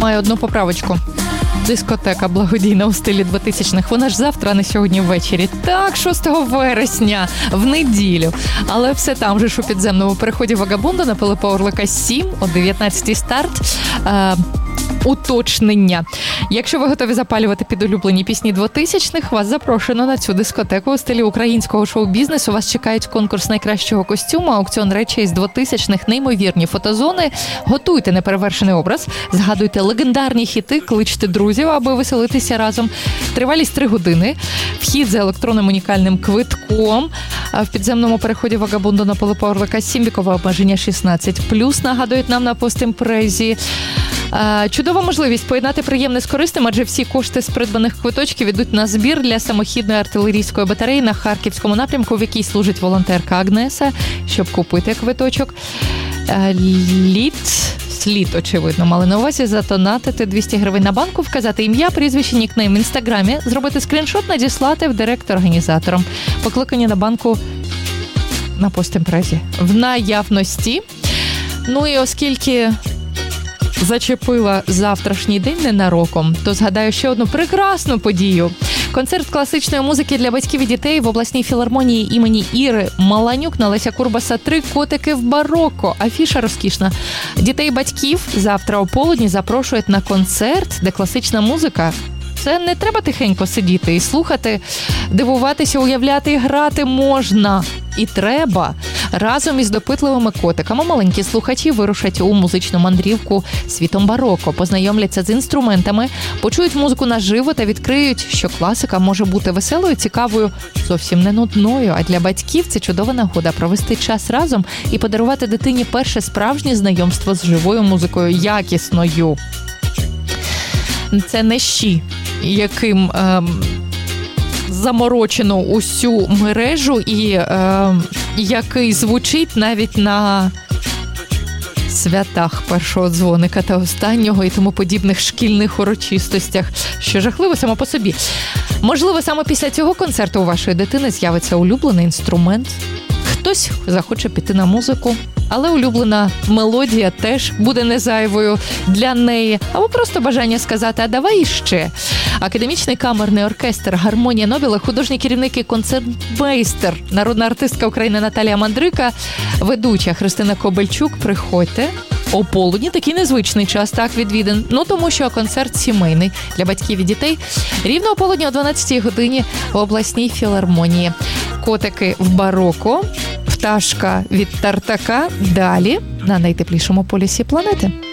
маю одну поправочку. Дискотека благодійна у стилі 2000-х. Вона ж завтра, а не сьогодні ввечері. Так, 6 вересня, в неділю. Але все там же ж у підземному переході Вагабунда на Пилипа Орлика 7, о 19-й старт. Уточнення. Якщо ви готові запалювати під улюблені пісні 2000-х, вас запрошено на цю дискотеку у стилі українського шоу-бізнесу. Вас чекають конкурс найкращого костюму, аукціон речей з 2000-х, неймовірні фотозони. Готуйте неперевершений образ, згадуйте легендарні хіти, кличте друзів, аби веселитися разом. Тривалість 3 години. Вхід за електронним унікальним квитком. В підземному переході Вагабунду на Пилипа Орлика 7, вікове обмеження 16+, нагадують нам на постімпрезі. Чудова можливість поєднати приємне з корисним, адже всі кошти з придбаних квиточків ідуть на збір для самохідної артилерійської батареї на Харківському напрямку, в якій служить волонтерка Агнеса, щоб купити квиточок. Слід, очевидно, мали на увазі задонатити 200 гривень на банку, вказати ім'я, прізвище, нікнейм в інстаграмі, зробити скріншот, надіслати в директ організаторам. Покликання на банку на постімпрезі в наявності. Ну і оскільки зачепила завтрашній день ненароком, то згадаю ще одну прекрасну подію. Концерт класичної музики для батьків і дітей в обласній філармонії імені Іри Маланюк на Леся Курбаса 3 котики в бароко. Афіша розкішна. Дітей і батьків завтра ополудні запрошують на концерт, де класична музика. Це не треба тихенько сидіти і слухати, дивуватися, уявляти і грати можна. І треба. Разом із допитливими котиками маленькі слухачі вирушать у музичну мандрівку світом бароко, познайомляться з інструментами, почують музику наживо та відкриють, що класика може бути веселою, цікавою, зовсім не нудною. А для батьків це чудова нагода провести час разом і подарувати дитині перше справжнє знайомство з живою музикою, якісною. Це не щі, яким заморочено усю мережу і який звучить навіть на святах першого дзвоника та останнього і тому подібних шкільних урочистостях, що жахливо само по собі. Можливо, саме після цього концерту у вашої дитини з'явиться улюблений інструмент. Хтось захоче піти на музику, але улюблена мелодія теж буде не зайвою для неї. Або просто бажання сказати, а давай іще. Академічний камерний оркестр «Гармонія Нобіла», художній керівник і концертмейстер, народна артистка України Наталія Мандрика, ведуча Христина Кобельчук. Приходьте. Ополудні такий незвичний час, так, відвідин. Ну, тому що концерт сімейний для батьків і дітей. Рівно ополудні о 12-й годині в обласній філармонії. Котики в бароко, пташка від Тартака. Далі на найтеплішому полюсі планети.